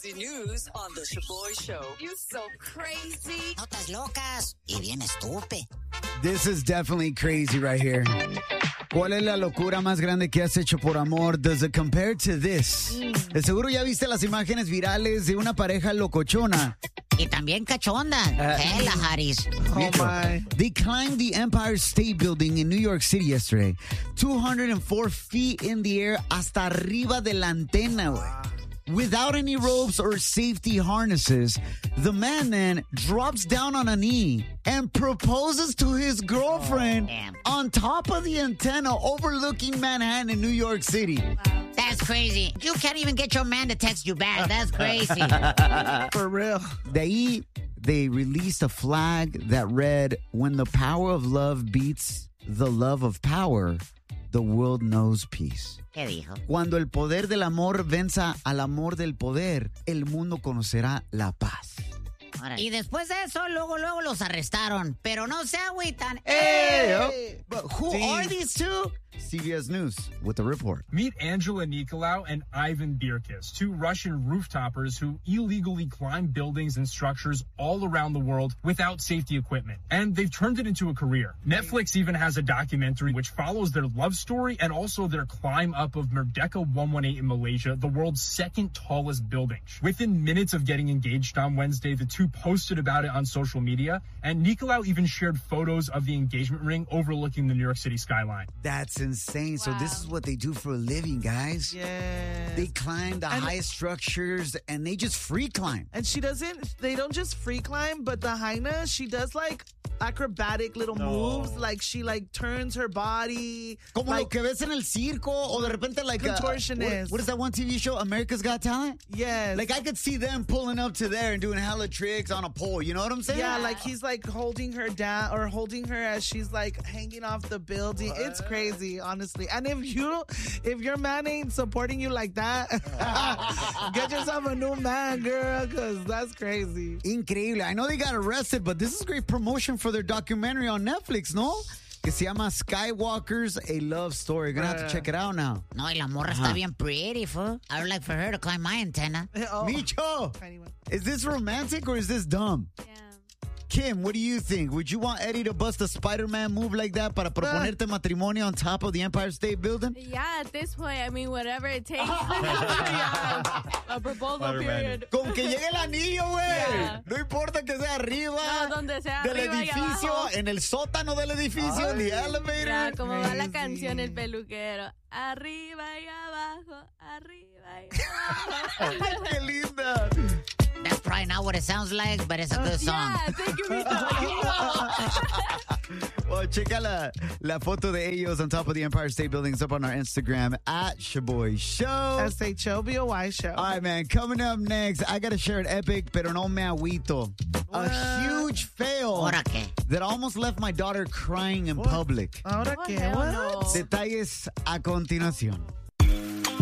crazy news on the Shaboy Show. You so crazy. Notas locas y bien estúpido. This is definitely crazy right here. ¿Cuál es la locura más grande que has hecho por amor? Does it compare to this? De seguro ya viste las imágenes virales de una pareja locochona. Y también cachonda. La Haris. Oh my. They climbed the Empire State Building in New York City yesterday. 204 feet in the air hasta arriba de la antena, güey. Without any ropes or safety harnesses, the man then drops down on a knee and proposes to his girlfriend on top of the antenna overlooking Manhattan in New York City. Wow. That's crazy. You can't even get your man to text you back. That's crazy. For real. De ahí, they released a flag that read, "When the power of love beats the love of power, the world knows peace." ¿Qué dijo? Cuando el poder del amor venza al amor del poder, el mundo conocerá la paz. Y después de eso, luego los arrestaron. Pero no se agüitan. Hey! But who are these two? CBS News with the report. Meet Angela Nicolau and Ivan Birkis, two Russian rooftoppers who illegally climb buildings and structures all around the world without safety equipment. And they've turned it into a career. Netflix even has a documentary which follows their love story and also their climb up of Merdeka 118 in Malaysia, the world's second tallest building. Within minutes of getting engaged on Wednesday, the two posted about it on social media, and Nicolau even shared photos of the engagement ring overlooking the New York City skyline. That's insane. Wow. So this is what they do for a living, guys. Yeah. They climb the highest structures and they just free climb. And they don't just free climb, but the Haina, she does like acrobatic little moves. Like she like turns her body. Como like, lo que ves en el circo o de repente like contortionist. What is that one TV show? America's Got Talent? Yes. Like I could see them pulling up to there and doing hella tricks on a pole. You know what I'm saying? Yeah, like he's like holding her down or holding her as she's like hanging off the building. It's crazy, honestly. And if your man ain't supporting you like that, get yourself a new man, girl, because that's crazy. Increíble. I know they got arrested, but this is great promotion for their documentary on Netflix, no? Que se llama Skywalkers, A Love Story. You're going to have to check it out now. No, y la morra está bien pretty, fool. I would like for her to climb my antenna. Micho, is this romantic or is this dumb? Yeah. Kim, what do you think? Would you want Eddie to bust a Spider-Man move like that para proponerte matrimonio on top of the Empire State Building? Yeah, at this point, I mean, whatever it takes. A proposal period. Con que llegue el anillo, güey. Yeah. No importa que sea arriba. No, donde sea del arriba edificio, en el sótano del edificio, en the elevator. Ya, como va la canción El Peluquero. Arriba y abajo, arriba y abajo. ¡Qué linda! That's probably not what it sounds like, but it's a good song. Yeah, thank you, Rito. Well, checa la foto de ellos on top of the Empire State Building. It's up on our Instagram at Shaboy Show. SHOBOY Show. All right, man. Coming up next, I got to share an epic, pero no me agüito. A huge fail ¿Ahora qué? that almost left my daughter crying in public. ¿Ahora qué? Hell What? no. Detalles a continuación.